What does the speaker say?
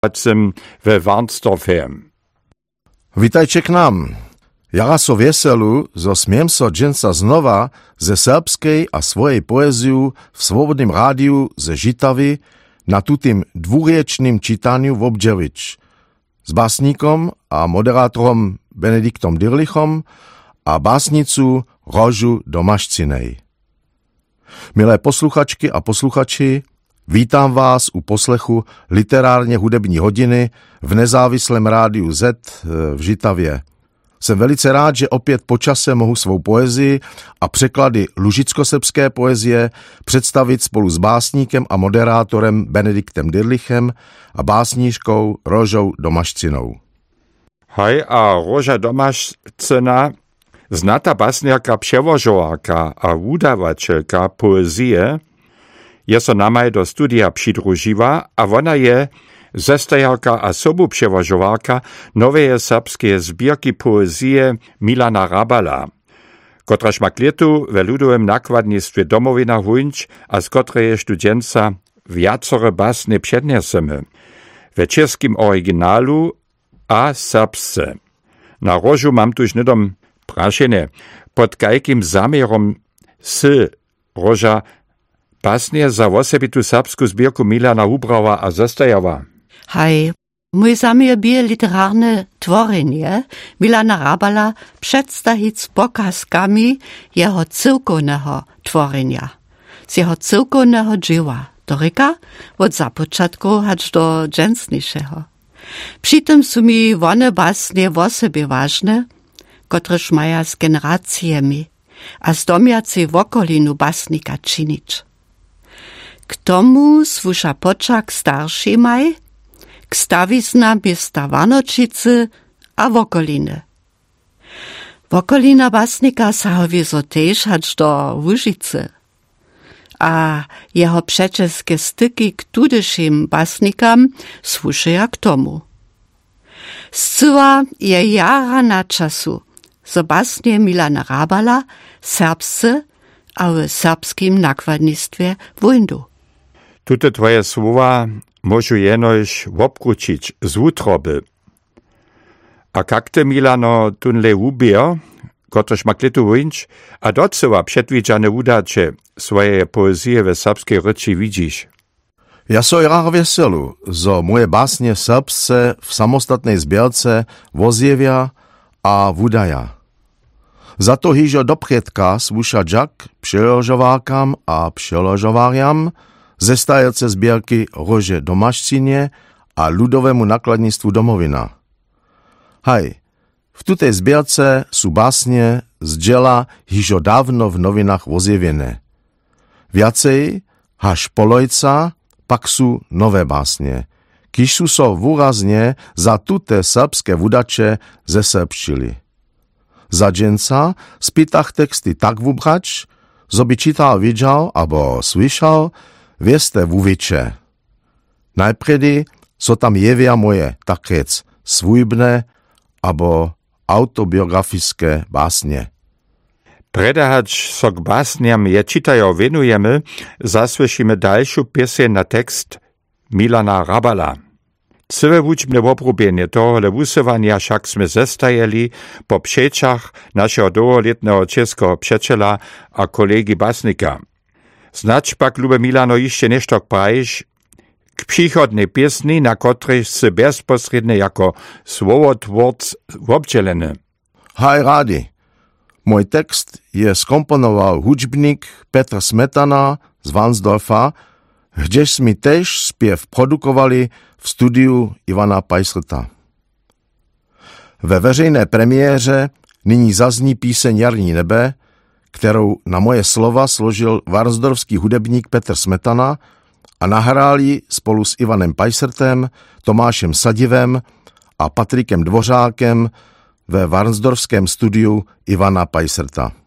we Warnsdorfem. Witajcie k nam. Ja so wieselu, zo smiem so dženca znova ze serbskej a svojej poeziju v Svobodnym rádiu ze Žitavy na tutým dvúriečným čítaniu obdželič s básnikom a moderátorom Benediktom Dirlichom a básnicu Rožu Domašcinej. Milé posluchačky a posluchači, vítám vás u poslechu literárně hudební hodiny v nezávislém rádiu Z v Žitavě. Jsem velice rád, že opět po čase mohu svou poezii a překlady lužicko-srbské poezie představit spolu s básníkem a moderátorem Benediktem Dirlichem a básníškou Rožou Domašcinou. Hej, a Roža Domašcina, znata básniarka, přełožowarka a udavačelka poezie, je so namaj do studia přidružiła, a ona je zestajarka a sobupřełožowarka nowej serbskiej zbierki poezie Milana Rabala, kotraž ma klietu ve ludowym nakładnictwie Domowina Hunč a z kotreje studenca viacore básne předneseme, ve českým originalu a serbsce. Na Rožu mam tuž nedom prašene, pod kajkim zamierom Roža básnie za osebitu serbsku zbierku Milana Hubrała a zestajała. Hej, mój zamiar bie literarne tworzenie Milana Rabala przedstawić z pokazkami jeho cyrkownego tworzenia, z jeho cyrkownego dzieła, doryka od zapoczatku aż do dżęsniejszego. Przy tym są mi one básnie o sobie ważne, kotreż maja z generacjami a z domiacej w okolinu básnika czynić. K tomu słusza poczak starszy maj, k stawizna miasta Warnočice a wokoliny. Wokolina básnika sahowie so tež hač do Łužice, a jeho przeczeskie styki k tudešim básnikam słušaja k tomu. Zcyła je jara na czasu, zo básnie Milana Rabala serbsce a w serbskim nakładnictwie wujndu. Tute twoje słowa możu jenož obkručić z utroby. A kak te Milano tunle ubier, kotrež ma klitu Hunč, a doceła przedwidziane udacze swoje poezje we serbskiej ryči widzisz? Ja so rár wieselu, zo moje básnie serbsce v samostatnej zbierce wozjewia a wudaja. Za to hižo dopředka sluša džak přeložovákam a přeložovárjam zestajece zbierky Rože Domašcinie a ludovému nakladnictvu Domovina. Hej, v tutej zbierce sú básne z džela hižo dávno v novinách ozjeviené. Viacej, haž polojca, pak sú nové básne, kiž sú so výrazne za tute serbské vudače zesrbšili. Za dženca spýtach texty tak vubrač, zo by čital vidžal abo slyšal, vieste vuviče. Najpredy so tam jevia moje, tak rec, svujbné abo autobiografické básne. Predahač so k básniam je čitajo venujeme, zaslyšíme dalšiu pieseň na text Milana Rabala. Cyle wučbne obrubenie tohole wusywania však sme zestajeli po przeczach naszego długoletnego českého přečela a kolegi básnika. Znać pak lube Milano jeszcze nešto prajiš k przychodnej piesni, na której se bezpośrednio jako słowotwórc obdźeleny. Haj rádi, môj text je skomponoval hudžbník Petr Smetana z Varnsdorfa, kdež mi tež spiev produkovali v studiu Ivana Pajsrta. Ve veřejné premiéře nyní zazní píseň Jarní nebe, kterou na moje slova složil varnsdorfský hudebník Petr Smetana a nahrál ji spolu s Ivanem Pajsrtem, Tomášem Sadivem a Patrikem Dvořákem ve varnsdorfském studiu Ivana Pajsrta.